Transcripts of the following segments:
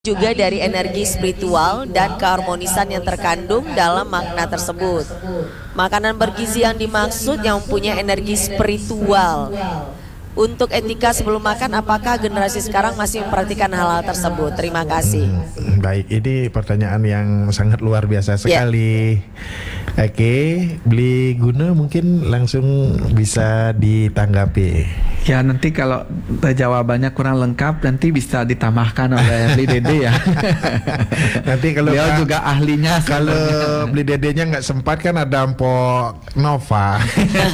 juga dari energi spiritual dan keharmonisan yang terkandung dalam makna tersebut. Makanan bergizi yang dimaksud yang mempunyai energi spiritual. Untuk etika sebelum makan, apakah generasi sekarang masih memperhatikan hal-hal tersebut? Terima kasih. Baik, ini pertanyaan yang sangat luar biasa sekali. Oke, Beli Guna mungkin langsung bisa ditanggapi. Ya, nanti kalau jawabannya kurang lengkap nanti bisa ditambahkan oleh Beli Dede ya. Nanti kalau beliau juga ahlinya. Kalau Beli Dedenya nggak sempat kan ada Mpok Nova.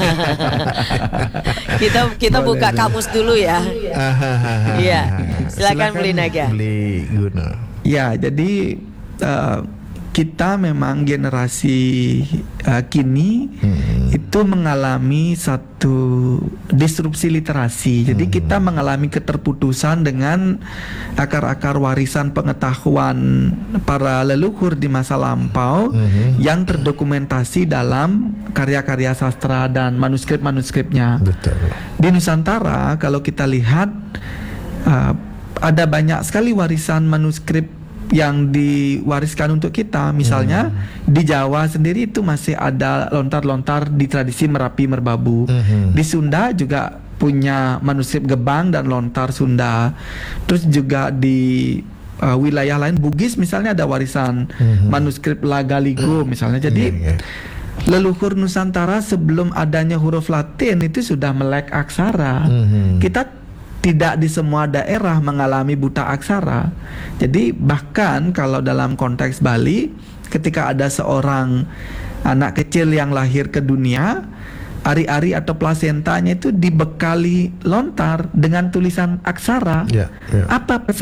kita buka kamus dulu ya. Iya, silakan Beli Naga. Beli Guna. Ya, jadi kita memang generasi kini itu mengalami satu disrupsi literasi. Jadi kita mengalami keterputusan dengan akar-akar warisan pengetahuan para leluhur di masa lampau yang terdokumentasi dalam karya-karya sastra dan manuskrip-manuskripnya. Betul. Di Nusantara kalau kita lihat ada banyak sekali warisan manuskrip yang diwariskan untuk kita. Misalnya di Jawa sendiri itu masih ada lontar-lontar di tradisi Merapi Merbabu. Di Sunda juga punya manuskrip Gebang dan lontar Sunda. Terus juga di wilayah lain Bugis misalnya ada warisan manuskrip Lagaligo misalnya. Jadi leluhur Nusantara sebelum adanya huruf Latin itu sudah melek aksara. Kita tidak di semua daerah mengalami buta aksara. Jadi bahkan kalau dalam konteks Bali, ketika ada seorang anak kecil yang lahir ke dunia, ari-ari atau plasentanya itu dibekali lontar dengan tulisan aksara. Apa